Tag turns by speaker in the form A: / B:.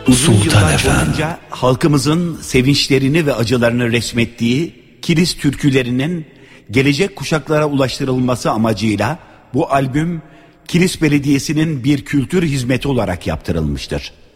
A: Uzun
B: Sultan
A: yıllar
B: Efendi.
A: boyunca halkımızın sevinçlerini ve acılarını resmettiği Kilis türkülerinin gelecek kuşaklara ulaştırılması amacıyla bu albüm Kilis Belediyesi'nin bir kültür hizmeti olarak yaptırılmıştır.